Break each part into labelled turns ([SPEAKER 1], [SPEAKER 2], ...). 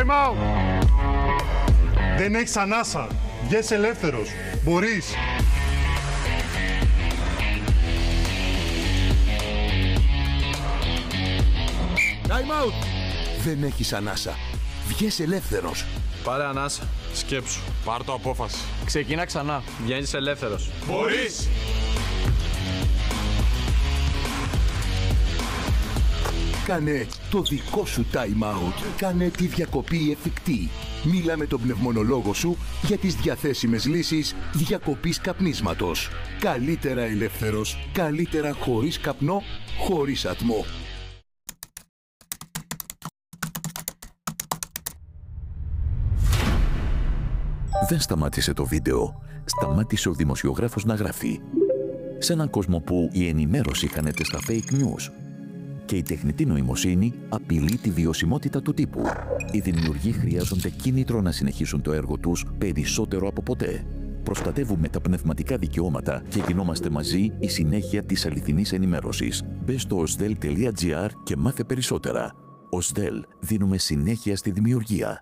[SPEAKER 1] Time out! Δεν έχεις ανάσα. Βγες ελεύθερος. Μπορείς.
[SPEAKER 2] Time out! Δεν έχεις ανάσα. Βγες ελεύθερος.
[SPEAKER 3] Πάρε ανάσα. Σκέψου.
[SPEAKER 4] Πάρ' το απόφαση.
[SPEAKER 3] Ξεκινά ξανά. Βγαίνεις ελεύθερος.
[SPEAKER 4] Μπορείς!
[SPEAKER 2] Κάνε το δικό σου time out. Κάνε τη διακοπή εφικτή. Μίλα με τον πνευμονολόγο σου για τις διαθέσιμες λύσεις διακοπής καπνίσματος. Καλύτερα ελεύθερος, καλύτερα χωρίς καπνό, χωρίς ατμό. Δεν σταμάτησε το βίντεο. Σταμάτησε ο δημοσιογράφος να γράφει. Σε έναν κόσμο που η ενημέρωση χάνεται στα fake news και η τεχνητή νοημοσύνη απειλεί τη βιωσιμότητα του τύπου, οι δημιουργοί χρειάζονται κίνητρο να συνεχίσουν το έργο τους περισσότερο από ποτέ. Προστατεύουμε τα πνευματικά δικαιώματα και γινόμαστε μαζί η συνέχεια της αληθινής ενημέρωσης. Μπες στο osdel.gr και μάθε περισσότερα. Osdel, δίνουμε συνέχεια στη δημιουργία.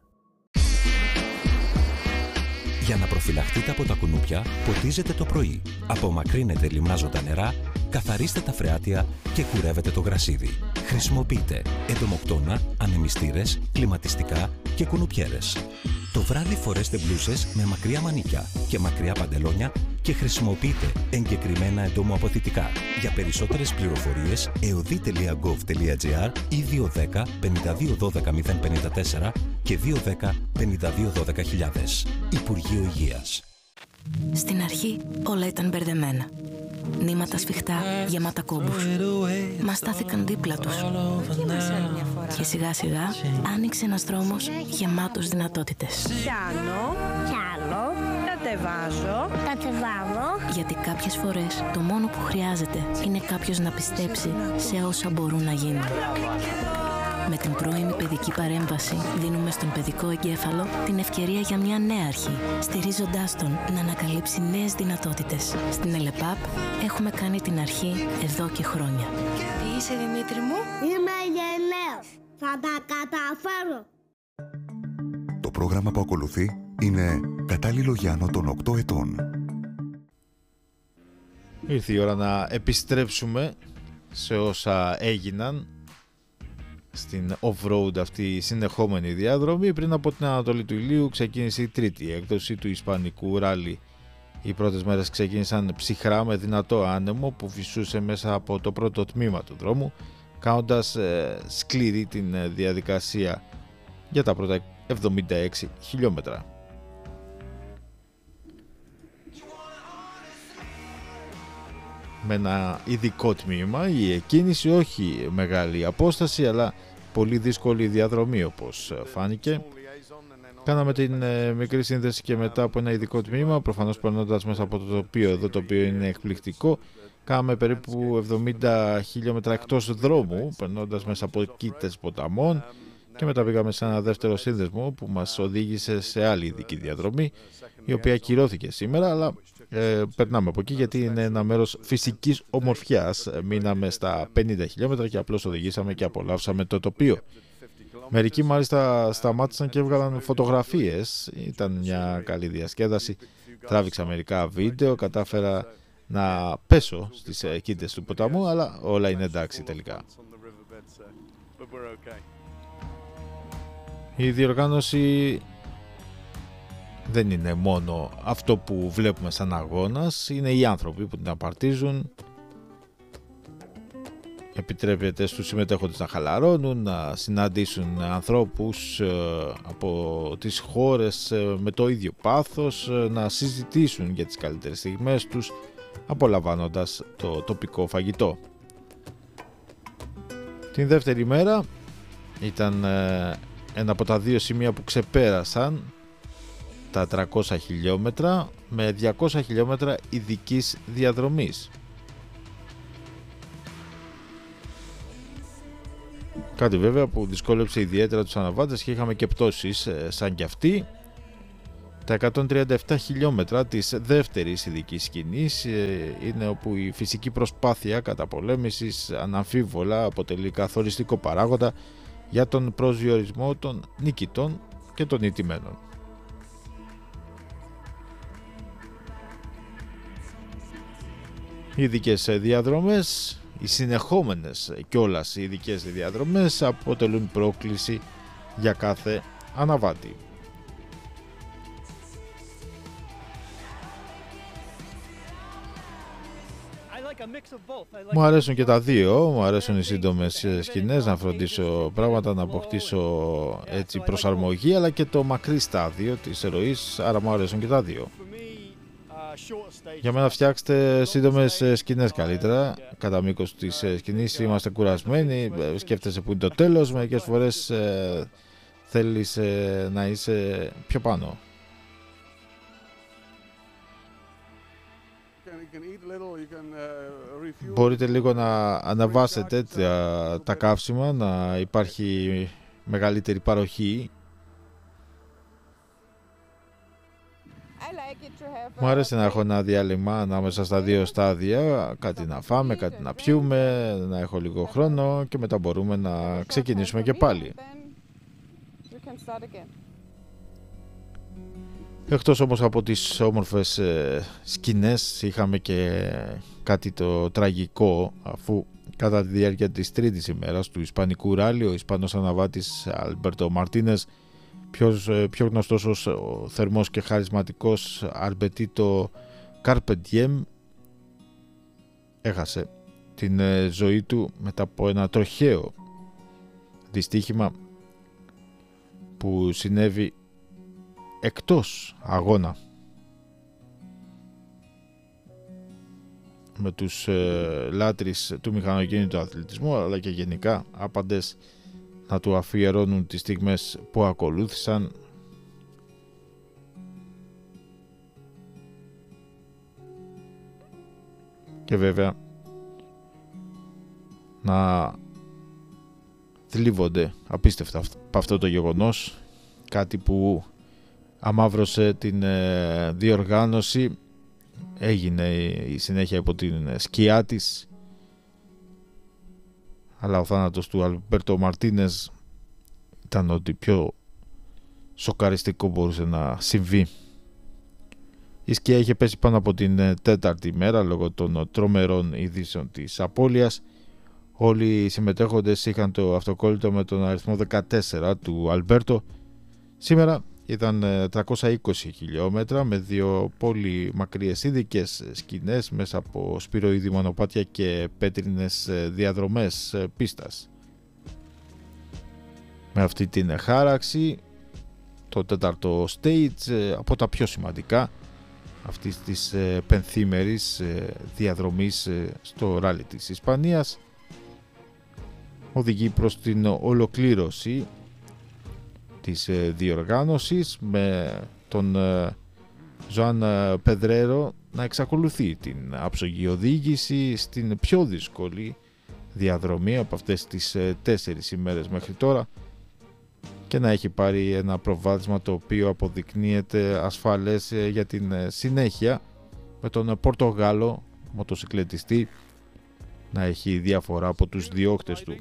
[SPEAKER 5] Για να προφυλαχτείτε από τα κουνούπια, ποτίζετε το πρωί. Απομακρύνετε λιμνάζοντα νερά, καθαρίστε τα φρεάτια και κουρεύετε το γρασίδι. Χρησιμοποιείτε εντομοκτώνα, ανεμιστήρες, κλιματιστικά και κουνουπιέρες. Το βράδυ φορέστε μπλούζες με μακριά μανίκια και μακριά παντελόνια και χρησιμοποιείτε εγκεκριμένα εντομοαποθητικά. Για περισσότερες πληροφορίες, eodi.gov.gr ή 210 52 12 054 και 210 52 12 000. Υπουργείο Υγείας.
[SPEAKER 6] Στην αρχή όλα ήταν μπερδεμένα. Νήματα σφιχτά, γεμάτα κόμπους. Μας στάθηκαν δίπλα τους. Και σιγά σιγά άνοιξε ένας δρόμος γεμάτος δυνατότητες.
[SPEAKER 7] Πιάνω, πιάνω, κατεβάζω.
[SPEAKER 6] Γιατί κάποιες φορές το μόνο που χρειάζεται είναι κάποιος να πιστέψει σε όσα μπορούν να γίνουν. Με την πρώιμη παιδική παρέμβαση δίνουμε στον παιδικό εγκέφαλο την ευκαιρία για μια νέα αρχή, στηρίζοντάς τον να ανακαλύψει νέες δυνατότητες. Στην ΕΛΕΠΑΠ έχουμε κάνει την αρχή εδώ και χρόνια.
[SPEAKER 7] Τι είσαι, Δημήτρη μου?
[SPEAKER 8] Είμαι γενναίος. Θα τα καταφέρω.
[SPEAKER 9] Το πρόγραμμα που ακολουθεί είναι κατάλληλο για άνω των 8 ετών.
[SPEAKER 10] Ήρθε η ώρα να επιστρέψουμε σε όσα έγιναν στην off-road αυτή η συνεχόμενη διάδρομη. Πριν από την Ανατολή του Ηλίου ξεκίνησε η τρίτη έκδοση του Ισπανικού ράλι. Οι πρώτες μέρες ξεκίνησαν ψυχρά με δυνατό άνεμο που φυσούσε μέσα από το πρώτο τμήμα του δρόμου, κάνοντας σκληρή την διαδικασία για τα πρώτα 76 χιλιόμετρα. Με ένα ειδικό τμήμα, η εκκίνηση, όχι μεγάλη απόσταση αλλά πολύ δύσκολη διαδρομή όπως φάνηκε. Κάναμε την μικρή σύνδεση και μετά από ένα ειδικό τμήμα, προφανώς περνώντας μέσα από το τοπίο εδώ, το οποίο είναι εκπληκτικό. Κάναμε περίπου 70 χιλιόμετρα εκτός δρόμου, περνώντας μέσα από κοίτες ποταμών, και μετά πήγαμε σε ένα δεύτερο σύνδεσμο που μας οδήγησε σε άλλη ειδική διαδρομή, η οποία ακυρώθηκε σήμερα, αλλά περνάμε από εκεί γιατί είναι ένα μέρος φυσικής ομορφιάς. Μείναμε στα 50 χιλιόμετρα και απλώς οδηγήσαμε και απολαύσαμε το τοπίο. Μερικοί μάλιστα σταμάτησαν και έβγαλαν φωτογραφίες. Ήταν μια καλή διασκέδαση. Τράβηξα μερικά βίντεο, κατάφερα να πέσω στις κοίτες του ποταμού, αλλά όλα είναι εντάξει τελικά. Η διοργάνωση δεν είναι μόνο αυτό που βλέπουμε σαν αγώνας, είναι οι άνθρωποι που την απαρτίζουν. Επιτρέπεται στους συμμετέχοντες να χαλαρώνουν, να συναντήσουν ανθρώπους από τις χώρες με το ίδιο πάθος, να συζητήσουν για τις καλύτερες στιγμές τους, απολαμβάνοντας το τοπικό φαγητό. Την δεύτερη μέρα ήταν ένα από τα δύο σημεία που ξεπέρασαν τα 300 χιλιόμετρα με 200 χιλιόμετρα ειδικής διαδρομής. Κάτι βέβαια που δυσκόλεψε ιδιαίτερα τους αναβάτες και είχαμε και πτώσεις σαν κι αυτή. Τα 137 χιλιόμετρα της δεύτερης ειδικής σκηνής είναι όπου η φυσική προσπάθεια καταπολέμησης αναμφίβολα αποτελεί καθοριστικό παράγοντα για τον προσδιορισμό των νικητών και των ηττημένων. Οι ειδικές διαδρομές, οι συνεχόμενες κιόλας οι ειδικές διαδρομές αποτελούν πρόκληση για κάθε αναβάτη. Μου αρέσουν και τα δύο, μου αρέσουν οι σύντομες σκηνές, να φροντίσω πράγματα, να αποκτήσω έτσι προσαρμογή, αλλά και το μακρύ στάδιο της ροής, άρα μου αρέσουν και τα δύο. Για μένα φτιάξτε σύντομες σκηνές καλύτερα, κατά μήκος της σκηνής είμαστε κουρασμένοι, σκέφτεσαι που είναι το τέλος, μερικές φορές θέλεις να είσαι πιο πάνω. Μπορείτε λίγο να αναβάσετε τα καύσιμα, να υπάρχει μεγαλύτερη παροχή. Μου αρέσει να έχω ένα διάλειμμα ανάμεσα στα δύο στάδια, κάτι να φάμε, κάτι να πιούμε, να έχω λίγο χρόνο και μετά μπορούμε να ξεκινήσουμε και πάλι. Εκτός όμως από τις όμορφες σκηνές είχαμε και κάτι το τραγικό, αφού κατά τη διάρκεια της τρίτης ημέρας του Ισπανικού ράλι ο Ισπανός αναβάτης Αλμπέρτο Μαρτίνες, πιο γνωστός ως ο θερμός και χαρισματικός Αρμπετίτο Καρπεντιέμ, έχασε την ζωή του μετά από ένα τροχαίο δυστύχημα που συνέβη εκτός αγώνα, με τους λάτρεις του μηχανοκίνητου αθλητισμού αλλά και γενικά άπαντες να του αφιερώνουν τις στιγμές που ακολούθησαν. Και βέβαια να θλίβονται απίστευτα από αυτό το γεγονός, κάτι που αμαύρωσε την διοργάνωση, έγινε η συνέχεια από την σκιά της, αλλά ο θάνατος του Αλμπέρτο Μαρτίνες ήταν ό,τι πιο σοκαριστικό μπορούσε να συμβεί. Η σκιά είχε πέσει πάνω από την τέταρτη μέρα λόγω των τρομερών ειδήσεων της απώλειας. Όλοι οι συμμετέχοντες είχαν το αυτοκόλλητο με τον αριθμό 14 του Αλμπέρτο. Σήμερα ήταν 320 χιλιόμετρα με δύο πολύ μακριές ειδικές σκηνές μέσα από σπυροειδή μονοπάτια και πέτρινες διαδρομές πίστας. Με αυτή την χάραξη, το τέταρτο stage, από τα πιο σημαντικά αυτής της πενθήμερης διαδρομής στο ράλι της Ισπανίας, οδηγεί προς την ολοκλήρωση της διοργάνωσης, με τον Ζωάν Πεδρέρο να εξακολουθεί την άψογη οδήγηση στην πιο δύσκολη διαδρομή από αυτές τις 4 ημέρες μέχρι τώρα και να έχει πάρει ένα προβάδισμα το οποίο αποδεικνύεται ασφαλές για την συνέχεια, με τον Πορτογάλο μοτοσυκλετιστή να έχει διαφορά από τους διώκτες του.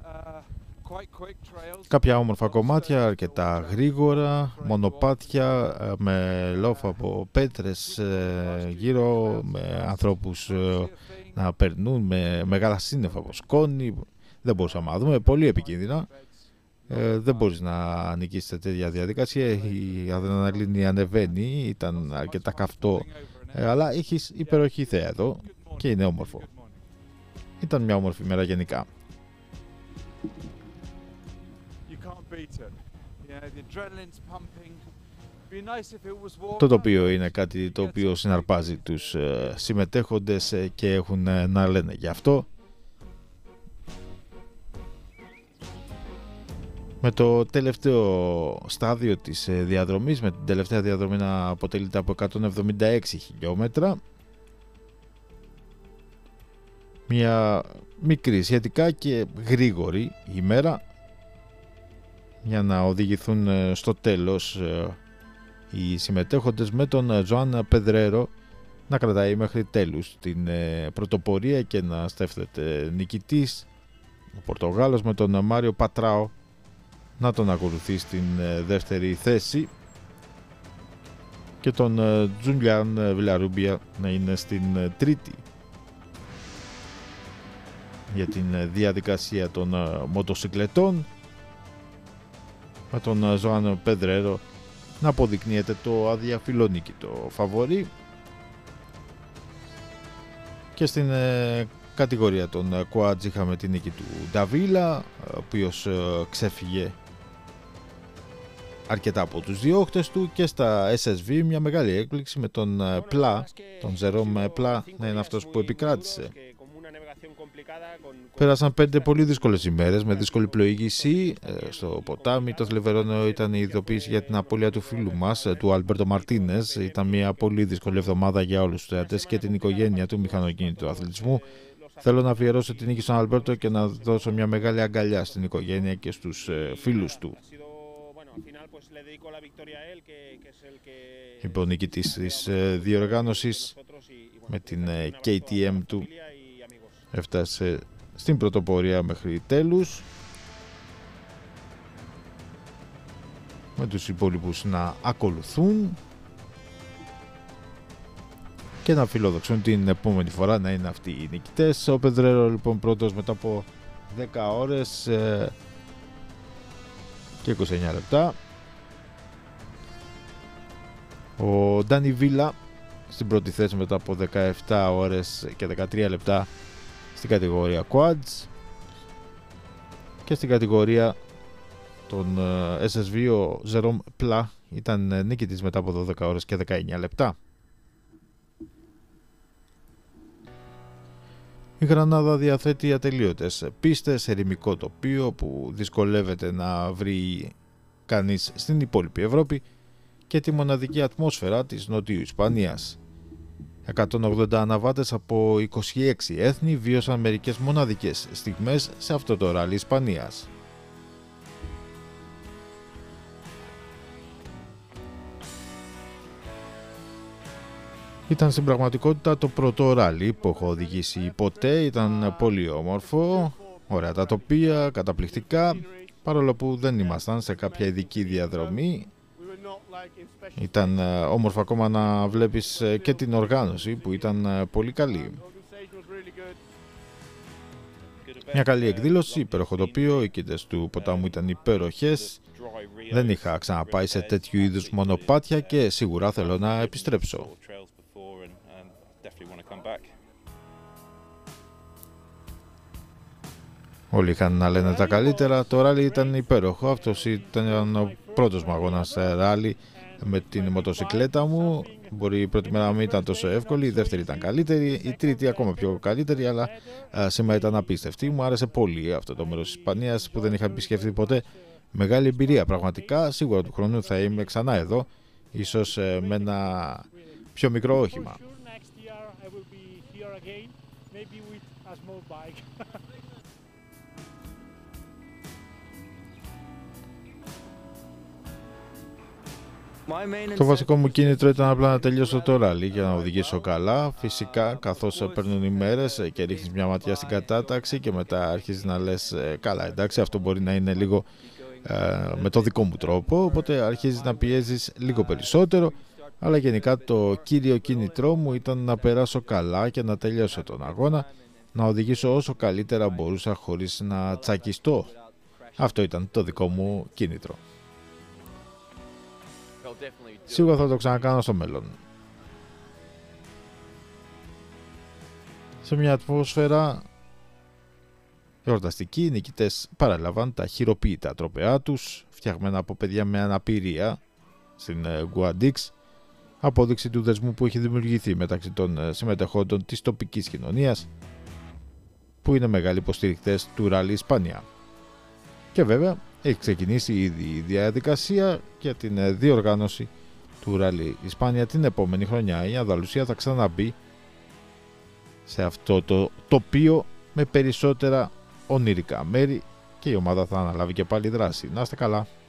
[SPEAKER 10] Κάποια όμορφα κομμάτια, αρκετά γρήγορα, μονοπάτια με λόφα από πέτρες γύρω, με ανθρώπους να περνούν, με μεγάλα σύννεφα από σκόνη. Δεν μπορούσαμε να δούμε, πολύ επικίνδυνα. Δεν μπορείς να νικήσεις σε τέτοια διαδικασία, η αδρεναλίνη ανεβαίνει, ήταν αρκετά καυτό, αλλά έχεις υπεροχή θέα εδώ και είναι όμορφο. Ήταν μια όμορφη μέρα γενικά. Το τοπίο είναι κάτι το οποίο συναρπάζει τους συμμετέχοντες και έχουν να λένε γι' αυτό. Με το τελευταίο στάδιο της διαδρομής, με την τελευταία διαδρομή να αποτελείται από 176 χιλιόμετρα, μια μικρή σχετικά και γρήγορη ημέρα για να οδηγηθούν στο τέλος οι συμμετέχοντες, με τον Ζωάν Πεδρέρο να κρατάει μέχρι τέλους την πρωτοπορία και να στέφτεται νικητής, ο Πορτογάλος, με τον Μάριο Πατράο να τον ακολουθεί στην δεύτερη θέση και τον Τζούλιαν Βιλαρούμπια να είναι στην τρίτη. Για την διαδικασία των μοτοσυκλετών, με τον Ζωάν Πεδρέρο να αποδεικνύεται το αδιαφιλονίκητο φαβορί. Και στην κατηγορία των Quads είχαμε την νίκη του Νταβίλα, ο οποίος ξέφυγε αρκετά από τους διώχτες του, και στα SSV μια μεγάλη έκπληξη με τον Πλά, τον Ζερόμ Πλά να είναι αυτός που επικράτησε. Πέρασαν 5 πολύ δύσκολες ημέρες με δύσκολη πλοήγηση στο ποτάμι. Το θλιβερό ήταν η ειδοποίηση για την απώλεια του φίλου μας, του Αλμπέρτο Μαρτίνες. Ήταν μια πολύ δύσκολη εβδομάδα για όλους τους θεατές και την οικογένεια του μηχανοκίνητου αθλητισμού. Θέλω να αφιερώσω την νίκη στον Αλμπέρτο και να δώσω μια μεγάλη αγκαλιά στην οικογένεια και στους φίλους του. Λοιπόν, νικητής της διοργάνωσης με την KTM του έφτασε στην πρωτοπορία μέχρι τέλους, με τους υπόλοιπους να ακολουθούν και να φιλοδοξούν την επόμενη φορά να είναι αυτοί οι νικητές. Ο Πεδρέρο λοιπόν πρώτος μετά από 10 ώρες και 29 λεπτά. Ο Ντάνι Βίλα στην πρώτη θέση μετά από 17 ώρες και 13 λεπτά στην κατηγορία Quads. Και στην κατηγορία των SSV ο Ζερόμ Πλά ήταν νικητής μετά από 12 ώρες και 19 λεπτά. Η Γρανάδα διαθέτει ατελείωτες πίστες, ερημικό τοπίο που δυσκολεύεται να βρει κανείς στην υπόλοιπη Ευρώπη και τη μοναδική ατμόσφαιρα της Νότιου Ισπανίας. 180 αναβάτες από 26 έθνη βίωσαν μερικές μοναδικές στιγμές σε αυτό το ράλι Ισπανίας. Ήταν στην πραγματικότητα το πρώτο ράλι που έχω οδηγήσει ποτέ. Ήταν πολύ όμορφο, ωραία τα τοπία, καταπληκτικά, παρόλο που δεν ήμασταν σε κάποια ειδική διαδρομή. Ήταν όμορφο ακόμα να βλέπεις και την οργάνωση που ήταν πολύ καλή. Μια καλή εκδήλωση, υπέροχο τοπίο, οι κοίτες του ποτάμου ήταν υπέροχες. Δεν είχα ξαναπάει σε τέτοιου είδους μονοπάτια και σίγουρα θέλω να επιστρέψω. Όλοι είχαν να λένε τα καλύτερα. Το ράλι ήταν υπέροχο. Αυτός ήταν ο πρώτος μου αγώνας ράλι με την μοτοσυκλέτα μου. Μπορεί η πρώτη μέρα να μην ήταν τόσο εύκολη, η δεύτερη ήταν καλύτερη, η τρίτη ακόμα πιο καλύτερη, αλλά σήμερα ήταν απίστευτη. Μου άρεσε πολύ αυτό το μέρος της Ισπανίας που δεν είχα επισκεφτεί ποτέ. Μεγάλη εμπειρία πραγματικά. Σίγουρα του χρόνου θα είμαι ξανά εδώ, ίσως με ένα πιο μικρό όχημα. Το βασικό μου κίνητρο ήταν απλά να τελειώσω το ράλι για να οδηγήσω καλά. Φυσικά, καθώς παίρνουν οι μέρες και ρίχνεις μια ματιά στην κατάταξη και μετά αρχίζεις να λες καλά, εντάξει, αυτό μπορεί να είναι λίγο με το δικό μου τρόπο, οπότε αρχίζεις να πιέζεις λίγο περισσότερο, αλλά γενικά το κύριο κίνητρό μου ήταν να περάσω καλά και να τελειώσω τον αγώνα, να οδηγήσω όσο καλύτερα μπορούσα χωρίς να τσακιστώ. Αυτό ήταν το δικό μου κίνητρο. Σίγουρα θα το ξανακάνω στο μέλλον. Σε μια ατμόσφαιρα εορταστική, οι νικητές παραλάβαν τα χειροποίητα τροπεά τους, φτιαγμένα από παιδιά με αναπηρία στην Guadix, απόδειξη του δεσμού που έχει δημιουργηθεί μεταξύ των συμμετεχόντων της τοπικής κοινωνίας, που είναι μεγάλοι υποστηρικτές του ράλι Ισπανία. Και βέβαια έχει ξεκινήσει ήδη η διαδικασία για την διοργάνωση του ράλι Ισπάνια την επόμενη χρονιά. Η Ανδαλουσία θα ξαναμπεί σε αυτό το τοπίο με περισσότερα ονειρικά μέρη και η ομάδα θα αναλάβει και πάλι δράση. Να είστε καλά.